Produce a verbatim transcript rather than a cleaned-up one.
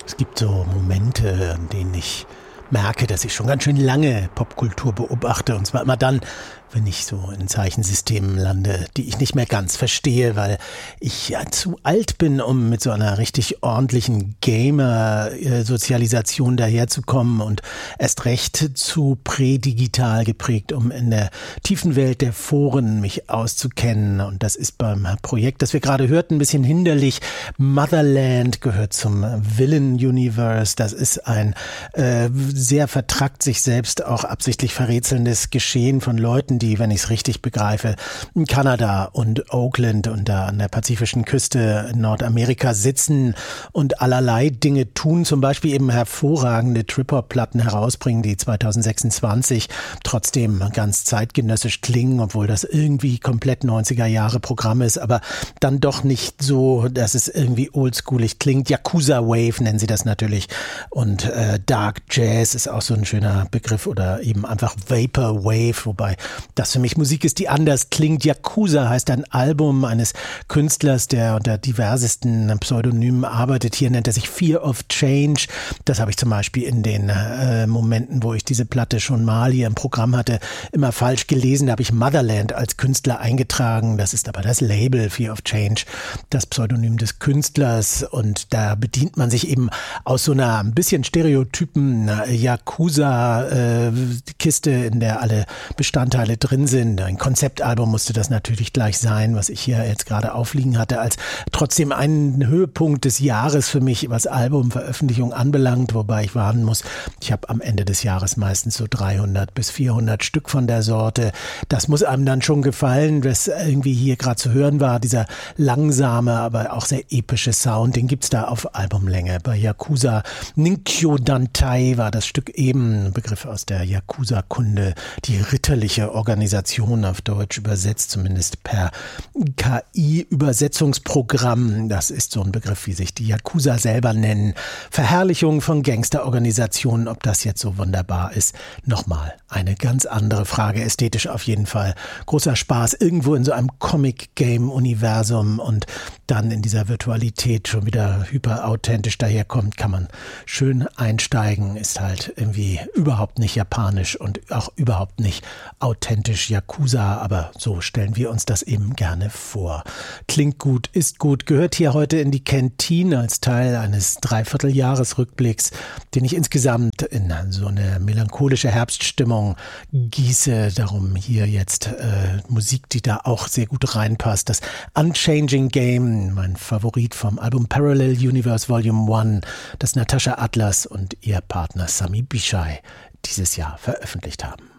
Es gibt so Momente, an denen ich merke, dass ich schon ganz schön lange Popkultur beobachte. Und zwar immer dann, wenn ich so in Zeichensystemen lande, die ich nicht mehr ganz verstehe, weil ich ja zu alt bin, um mit so einer richtig ordentlichen Gamer-Sozialisation daherzukommen und erst recht zu prädigital geprägt, um in der tiefen Welt der Foren mich auszukennen. Und das ist beim Projekt, das wir gerade hörten, ein bisschen hinderlich. Motherland gehört zum Villain Universe. Das ist ein äh, sehr vertrackt sich selbst auch absichtlich verrätselndes Geschehen von Leuten, die, wenn ich es richtig begreife, in Kanada und Oakland und da an der pazifischen Küste in Nordamerika sitzen und allerlei Dinge tun, zum Beispiel eben hervorragende Trip-Hop-Platten herausbringen, die zwanzig sechsundzwanzig trotzdem ganz zeitgenössisch klingen, obwohl das irgendwie komplett neunziger Jahre Programm ist, aber dann doch nicht so, dass es irgendwie oldschoolig klingt. Yakuza Wave nennen sie das natürlich und äh, Dark Jazz ist auch so ein schöner Begriff oder eben einfach Vapor Wave, wobei das für mich Musik ist, die anders klingt. Yakuza heißt ein Album eines Künstlers, der unter diversesten Pseudonymen arbeitet. Hier nennt er sich Fear of Change. Das habe ich zum Beispiel in den äh, Momenten, wo ich diese Platte schon mal hier im Programm hatte, immer falsch gelesen. Da habe ich Motherland als Künstler eingetragen. Das ist aber das Label Fear of Change, das Pseudonym des Künstlers. Und da bedient man sich eben aus so einer ein bisschen stereotypen Yakuza-Kiste, äh, in der alle Bestandteile drin sind. Ein Konzeptalbum musste das natürlich gleich sein, was ich hier jetzt gerade aufliegen hatte, als trotzdem einen Höhepunkt des Jahres für mich, was Albumveröffentlichung anbelangt, wobei ich warnen muss, ich habe am Ende des Jahres meistens so dreihundert bis vierhundert Stück von der Sorte. Das muss einem dann schon gefallen, was irgendwie hier gerade zu hören war, dieser langsame, aber auch sehr epische Sound, den gibt's da auf Albumlänge. Bei Yakuza Ninkyo Dantai war das Stück eben, ein Begriff aus der Yakuza-Kunde, die ritterliche Organisation auf Deutsch übersetzt, zumindest per K I-Übersetzungsprogramm. Das ist so ein Begriff, wie sich die Yakuza selber nennen. Verherrlichung von Gangsterorganisationen, ob das jetzt so wunderbar ist. Nochmal eine ganz andere Frage, ästhetisch auf jeden Fall. Großer Spaß, irgendwo in so einem Comic-Game-Universum und dann in dieser Virtualität schon wieder hyperauthentisch daherkommt, kann man schön einsteigen, ist halt irgendwie überhaupt nicht japanisch und auch überhaupt nicht authentisch Yakuza, aber so stellen wir uns das eben gerne vor. Klingt gut, ist gut, gehört hier heute in die Kantine als Teil eines Dreivierteljahresrückblicks, den ich insgesamt in so eine melancholische Herbststimmung gieße. Darum hier jetzt äh, Musik, die da auch sehr gut reinpasst. Das Unchanging Game, mein Favorit vom Album Parallel Universe Volume eins, das Natasha Atlas und ihr Partner Sami Bishai dieses Jahr veröffentlicht haben.